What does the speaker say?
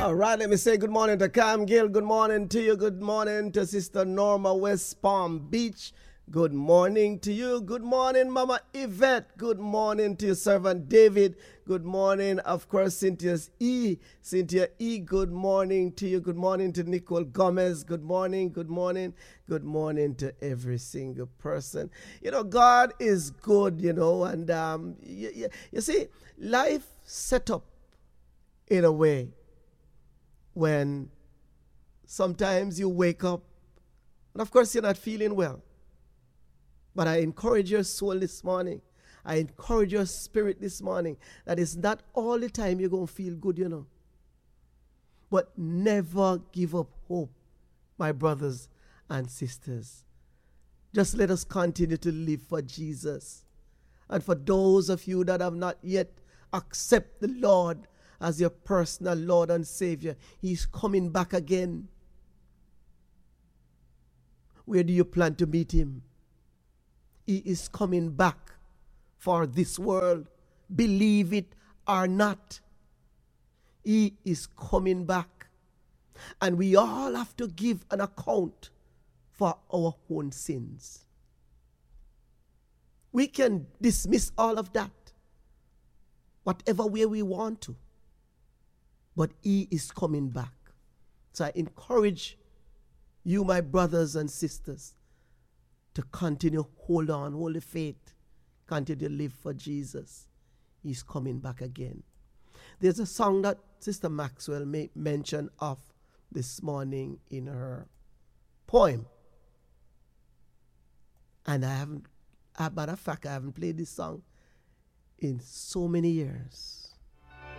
All right, let me say good morning to Cam Gill. Good morning to you. Good morning to Sister Norma, West Palm Beach. Good morning to you. Good morning, Mama Yvette. Good morning to your servant David. Good morning, of course, Cynthia E. Good morning to you. Good morning to Nicole Gomez. Good morning, good morning, good morning to every single person. You know, God is good, you know, and you see, life set up in a way when sometimes you wake up and of course you're not feeling well. But I encourage your soul this morning. I encourage your spirit this morning that it's not all the time you're going to feel good, you know. But never give up hope, my brothers and sisters. Just let us continue to live for Jesus. And for those of you that have not yet accepted the Lord as your personal Lord and Savior, He's coming back again. Where do you plan to meet Him? He is coming back for this world. Believe it or not. He is coming back. And we all have to give an account for our own sins. We can dismiss all of that, whatever way we want to. But He is coming back. So I encourage you, my brothers and sisters, to continue, hold on, hold the faith, continue to live for Jesus. He's coming back again. There's a song that Sister Maxwell mentioned of this morning in her poem. And as a matter of fact, I haven't played this song in so many years.